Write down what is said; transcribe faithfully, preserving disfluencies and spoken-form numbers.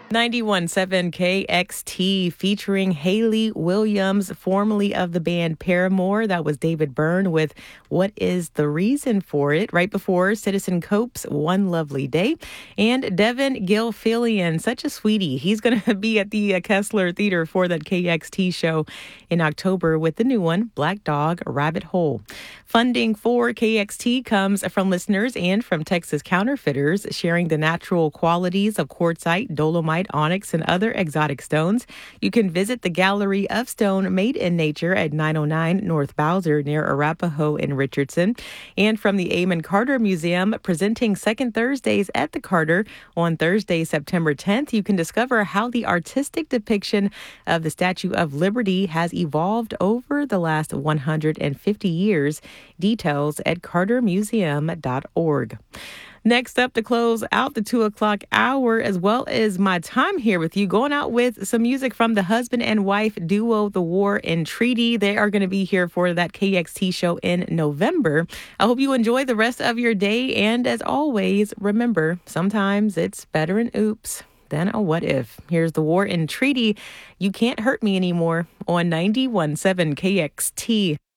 ninety-one point seven K X T featuring Haley Williams, formerly of the band Paramore. That was David Byrne with What Is the Reason for It? Right before Citizen Cope's One Lovely Day. And Devin Gilfillian, such a sweetie. He's going to be at the uh, Kessler Theater for that K X T show in October with the new one, Black Dog Rabbit Hole. Funding for K X T comes from listeners and from Texas Counterfeiters, sharing the natural qualities of quartzite, dolomite, onyx, and other exotic stones. You can visit the Gallery of Stone Made in Nature at nine oh nine North Bowser near Arapahoe in Richardson. And from the Amon Carter Museum, presenting Second Thursdays at the Carter on Thursday, September tenth, you can discover how the artistic depiction of the Statue of Liberty has evolved over the last one hundred fifty years. Details at carter museum dot org. Next up to close out the two o'clock hour, as well as my time here with you, going out with some music from the husband and wife duo, The War and Treaty. They are going to be here for that K X T show in November. I hope you enjoy the rest of your day. And as always, remember, sometimes it's better an oops than a what if. Here's The War and Treaty. You Can't Hurt Me Anymore on ninety-one point seven K X T.